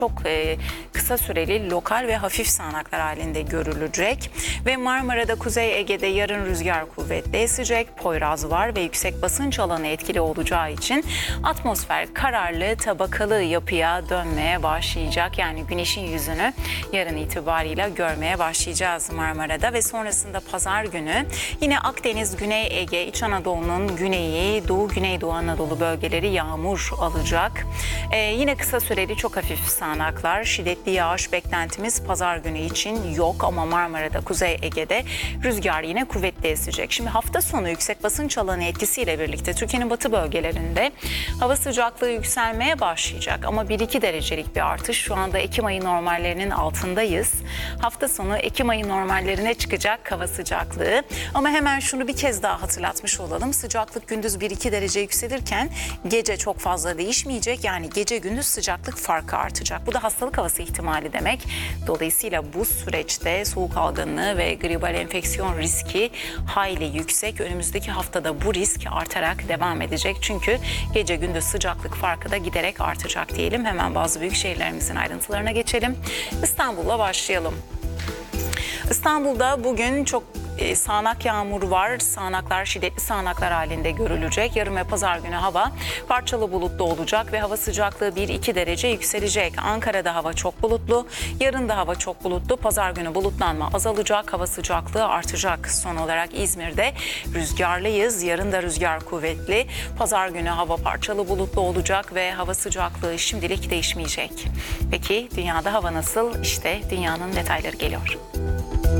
çok kısa süreli lokal ve hafif sağanaklar halinde görülecek. Ve Marmara'da, Kuzey Ege'de yarın rüzgar kuvvetli esecek. Poyraz var ve yüksek basınç alanı etkili olacağı için atmosfer kararlı, tabakalı yapıya dönmeye başlayacak. Yani güneşin yüzünü yarın itibariyle görmeye başlayacağız Marmara'da ve sonrasında pazar günü yine Akdeniz, Güney Ege, İç Anadolu'nun güneyi, Doğu, Güneydoğu Anadolu bölgeleri yağmur alacak. Yine kısa süreli çok hafif sağanaklar, şiddetli yağış beklentimiz pazar günü için yok ama Marmara'da, Kuzey Ege'de rüzgar yine kuvvetli esecek. Şimdi hafta sonu yüksek basınç alanı etkisiyle birlikte Türkiye'nin batı bölgelerinde hava sıcaklığı yükselmeye başlayacak ama 1-2 derecelik bir artış. Şu anda Ekim ayı normallerinin altındayız. Hafta sonu Ekim ayı normallerine çıkacak hava sıcaklığı. Ama hemen şunu bir kez daha hatırlatmış olalım. Sıcaklık gündüz 1-2 derece yükselirken gece çok fazla değişmeyecek. Yani gece gündüz sıcaklık farkı artacak. Bu da hastalık havası ihtimali demek. Dolayısıyla bu süreçte soğuk algınlığı ve gribal enfeksiyon riski hayli yüksek. Önümüzdeki haftada bu risk artarak devam edecek. Çünkü gece gündüz sıcaklık farkı da giderek artacak diyelim. Hemen bazı büyük şehirlerimizin ayrıntılarına geçelim. İstanbul'la başlayalım. İstanbul'da bugün çok sağanak yağmur var. Sağanaklar şiddetli sağanaklar halinde görülecek. Yarın ve pazar günü hava parçalı bulutlu olacak ve hava sıcaklığı 1-2 derece yükselecek. Ankara'da hava çok bulutlu. Yarın da hava çok bulutlu. Pazar günü bulutlanma azalacak. Hava sıcaklığı artacak. Son olarak İzmir'de rüzgarlıyız. Yarın da rüzgar kuvvetli. Pazar günü hava parçalı bulutlu olacak ve hava sıcaklığı şimdilik değişmeyecek. Peki dünyada hava nasıl? İşte dünyanın detayları geliyor.